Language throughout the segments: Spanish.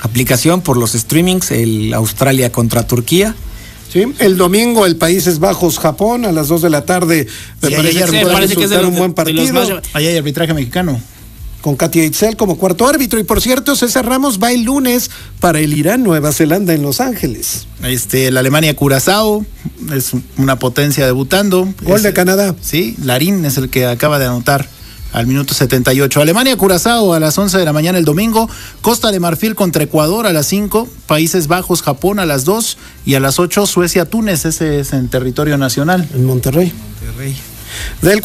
aplicación, por los streamings, el Australia contra Turquía. Sí, el domingo el Países Bajos, Japón, a las 2 de la tarde. Me parece que es un buen partido. Allá hay arbitraje mexicano. Con Katia Itzel como cuarto árbitro. Y por cierto, César Ramos va el lunes para el Irán, Nueva Zelanda en Los Ángeles. La Alemania-Curazao es una potencia debutando. Gol de Canadá. Sí, Larín es el que acaba de anotar al minuto 78. Alemania-Curazao a las 11 de la mañana el domingo. Costa de Marfil contra Ecuador a las 5. Países Bajos-Japón a las 2. Y a las 8 Suecia-Túnez. Ese es en territorio nacional. En Monterrey. Del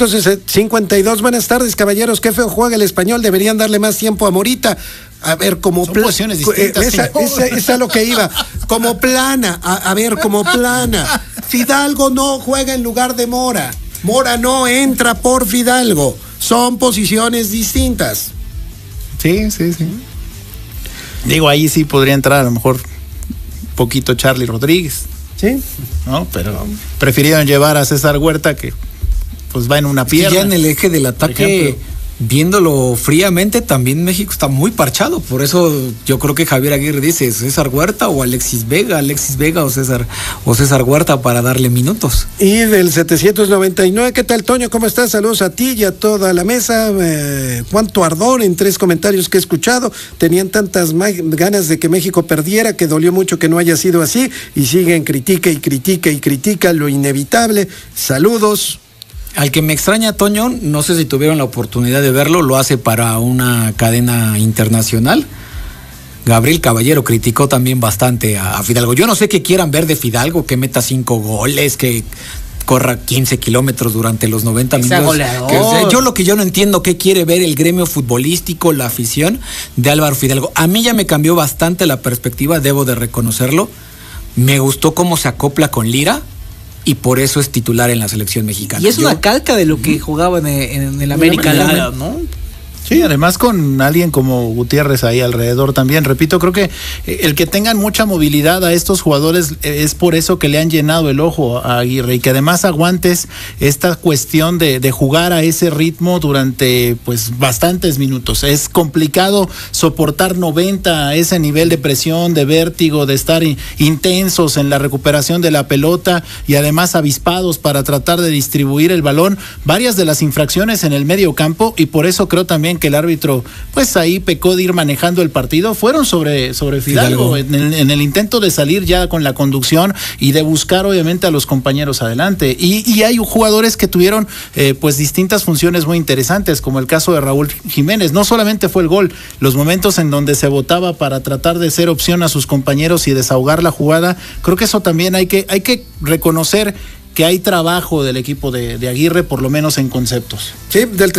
452, buenas tardes, caballeros. Qué feo juega el Español, deberían darle más tiempo a Morita. A ver, como son posiciones distintas. Esa es lo que iba. Como plana, como plana. Fidalgo no juega en lugar de Mora. Mora no entra por Fidalgo. Son posiciones distintas. Sí. Digo, ahí sí podría entrar a lo mejor un poquito Charly Rodríguez. Sí. No, pero prefirieron llevar a César Huerta, que pues va en una pierna. Ya en el eje del ataque, viéndolo fríamente, también México está muy parchado. Por eso yo creo que Javier Aguirre dice César Huerta o Alexis Vega o César Huerta para darle minutos. Y del 799, ¿qué tal, Toño? ¿Cómo estás? Saludos a ti y a toda la mesa. Cuánto ardor en 3 comentarios que he escuchado. Tenían tantas ganas de que México perdiera que dolió mucho que no haya sido así, y siguen critica lo inevitable. Saludos. Al que me extraña, Toño, no sé si tuvieron la oportunidad de verlo, lo hace para una cadena internacional. Gabriel Caballero criticó también bastante a Fidalgo. Yo no sé qué quieran ver de Fidalgo, que meta 5 goles, que corra 15 kilómetros durante los 90 minutos. Yo lo que yo no entiendo, qué quiere ver el gremio futbolístico, la afición de Álvaro Fidalgo. A mí ya me cambió bastante la perspectiva, debo de reconocerlo. Me gustó cómo se acopla con Lira, y por eso es titular en la selección mexicana. Y es una calca de lo que jugaba en el América, ¿no? Sí, además con alguien como Gutiérrez ahí alrededor también. Repito, creo que el que tengan mucha movilidad a estos jugadores es por eso que le han llenado el ojo a Aguirre, y que además aguantes esta cuestión de jugar a ese ritmo durante pues bastantes minutos. Es complicado soportar 90 a ese nivel de presión, de vértigo, de estar intensos en la recuperación de la pelota y además avispados para tratar de distribuir el balón. Varias de las infracciones en el medio campo, y por eso creo también que el árbitro pues ahí pecó de ir manejando el partido, fueron sobre Fidalgo. En el intento de salir ya con la conducción y de buscar obviamente a los compañeros adelante, y hay jugadores que tuvieron pues distintas funciones muy interesantes, como el caso de Raúl Jiménez. No solamente fue el gol, los momentos en donde se botaba para tratar de ser opción a sus compañeros y desahogar la jugada. Creo que eso también hay que reconocer que hay trabajo del equipo de Aguirre, por lo menos en conceptos. Sí, del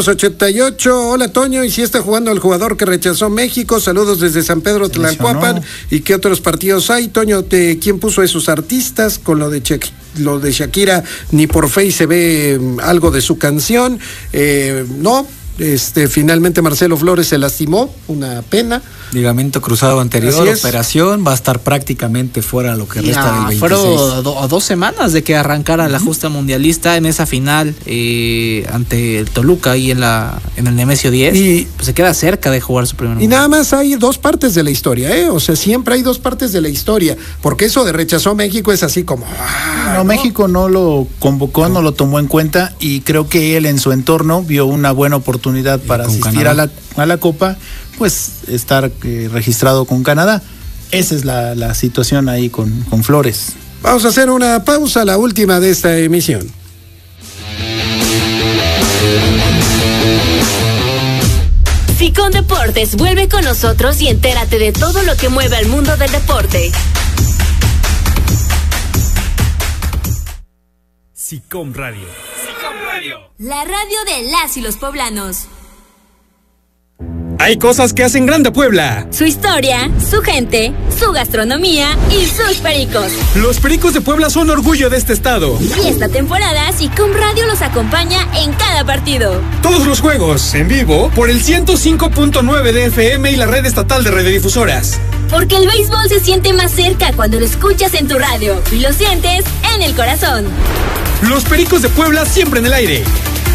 388, hola Toño, y si está jugando el jugador que rechazó México, saludos desde San Pedro Tlalcuapan. ¿Y qué otros partidos hay, Toño? ¿Quién puso esos artistas? Con lo de Shakira, ni por Face se ve algo de su canción. No. Finalmente Marcelo Flores se lastimó, una pena. Ligamento cruzado anterior, operación, va a estar prácticamente fuera lo que resta del 26. Fueron 2 semanas de que arrancara la justa mundialista en esa final ante el Toluca ahí en el Nemesio 10, y pues se queda cerca de jugar su primer mundial. Y nada más hay 2 partes de la historia, o sea, siempre hay 2 partes de la historia, porque eso de rechazó México es así como... No, México no lo convocó, no lo tomó en cuenta, y creo que él en su entorno vio una buena oportunidad para asistir a la Copa, pues estar registrado con Canadá. Esa es la situación ahí con Flores. Vamos a hacer una pausa, la última de esta emisión. Sicom Deportes vuelve con nosotros y entérate de todo lo que mueve al mundo del deporte. Sicom Radio. La radio de las y los poblanos. Hay cosas que hacen grande a Puebla. Su historia, su gente, su gastronomía y sus pericos. Los Pericos de Puebla son orgullo de este estado. Y esta temporada Sicom Radio los acompaña en cada partido. Todos los juegos en vivo por el 105.9 de FM y la red estatal de radiodifusoras. Porque el béisbol se siente más cerca cuando lo escuchas en tu radio. radio y lo sientes en el corazón. Los Pericos de Puebla siempre en el aire. 105.9